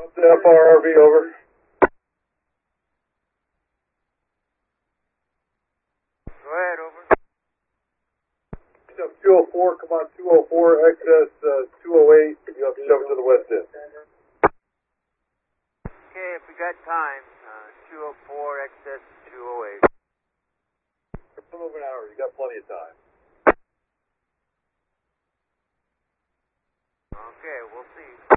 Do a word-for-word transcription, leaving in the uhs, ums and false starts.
F R R V, over. Go ahead, over. Up two oh four, come on two oh four, excess uh, two oh eight, you have to shove it to the west end. Okay, if we got time, uh, two oh four, excess two oh eight. A little over an hour, you got plenty of time. Okay, we'll see.